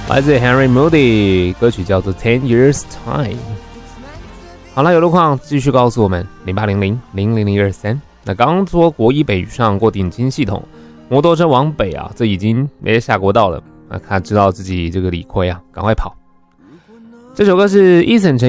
来自 Henry Moody， 歌曲叫做 Ten Years Time。好了，有路况继续告诉我们0800000023。那刚说国一北上过顶金系统，摩托车往北啊，这已经没下国道了啊，他知道自己这个理亏啊，赶快跑。这首歌是Eason